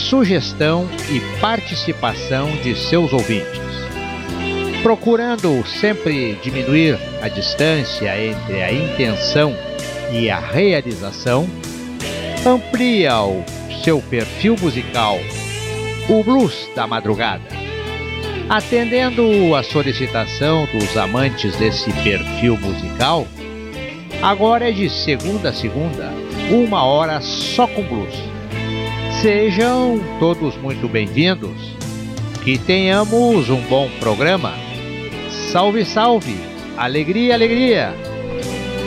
sugestão e participação de seus ouvintes. Procurando sempre diminuir a distância entre a intenção e a realização, amplia o seu perfil musical, o Blues da Madrugada. Atendendo a solicitação dos amantes desse perfil musical, agora é de segunda a segunda, 1 hora só com blues. Sejam todos muito bem-vindos, que tenhamos um bom programa. Salve, salve! Alegria, alegria!